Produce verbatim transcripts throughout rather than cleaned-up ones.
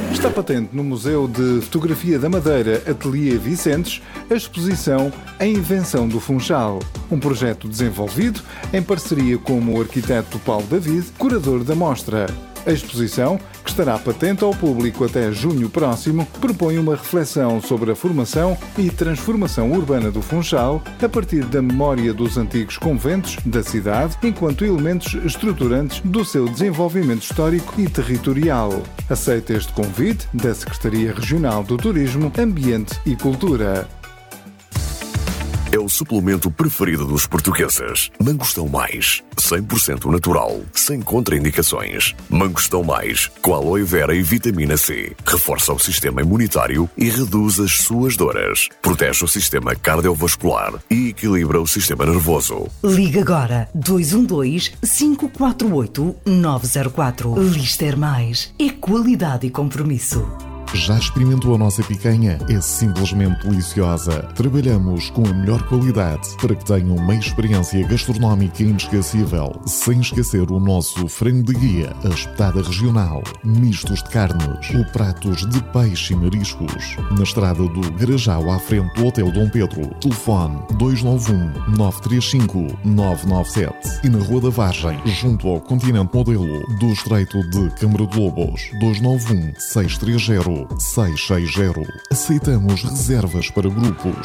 Está patente no Museu de Fotografia da Madeira Ateliê Vicentes a exposição A Invenção do Funchal, um projeto desenvolvido em parceria com o arquiteto Paulo David, curador da mostra. A exposição, que estará patente ao público até junho próximo, propõe uma reflexão sobre a formação e transformação urbana do Funchal a partir da memória dos antigos conventos da cidade enquanto elementos estruturantes do seu desenvolvimento histórico e territorial. Aceita este convite da Secretaria Regional do Turismo, Ambiente e Cultura. É o suplemento preferido dos portugueses. Mangostão Mais, cem por cento natural, sem contraindicações. Mangostão Mais, com aloe vera e vitamina C. Reforça o sistema imunitário e reduz as suas dores. Protege o sistema cardiovascular e equilibra o sistema nervoso. Liga agora dois um dois, cinco quatro oito, nove zero quatro. Lister Mais. É qualidade e compromisso. Já experimentou a nossa picanha? É simplesmente deliciosa. Trabalhamos com a melhor qualidade para que tenham uma experiência gastronómica inesquecível, sem esquecer o nosso frango de guia, a espetada regional, mistos de carnes, ou pratos de peixe e mariscos. Na estrada do Garajal, à frente do Hotel Dom Pedro. Telefone dois nove um, nove três cinco, nove nove sete. E na Rua da Vargem, junto ao Continente Modelo, do Estreito de Câmara de Lobos. dois nove um, seis três zero, seis seis zero. Aceitamos reservas para grupos.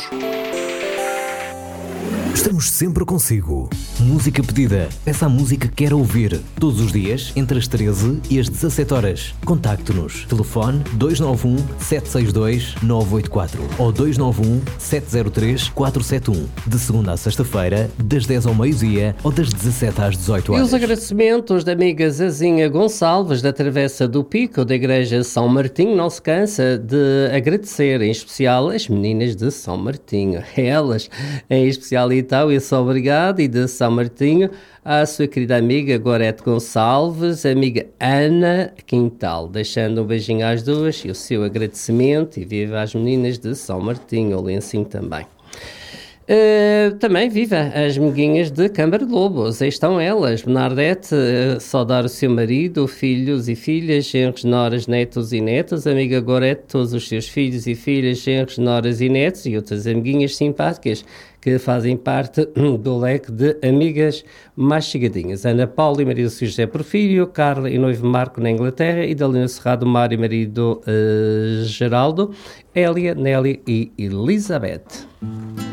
Estamos sempre consigo. Música pedida. Peça a música que quer ouvir. Todos os dias, entre as treze e as dezassete horas. Contacte-nos. Telefone dois nove um, sete seis dois, nove oito quatro ou dois nove um, sete zero três, quatro sete um. De segunda a sexta-feira, das dez ao meio-dia ou das dezassete às dezoito horas. E os agradecimentos da amiga Zezinha Gonçalves, da Travessa do Pico, da Igreja São Martinho, não se cansa de agradecer, em especial as meninas de São Martinho. Elas, em especial, então, e só obrigado, e de São Martinho, à sua querida amiga Gorete Gonçalves, amiga Ana Quintal, deixando um beijinho às duas e o seu agradecimento, e viva às meninas de São Martinho, o Lencinho também. Uh, também viva as meguinhas de Câmara de Lobos, aí estão elas. Bernadette, uh, saudar o seu marido, filhos e filhas, genros, noras, netos e netas. Amiga Gorete, todos os seus filhos e filhas, genros, noras e netos, e outras amiguinhas simpáticas que fazem parte do leque de amigas mais chegadinhas. Ana Paula e marido José Porfírio, Carla e noivo Marco na Inglaterra, Idalina Serrado, Mário e marido uh, Geraldo, Hélia, Nelly e Elizabeth.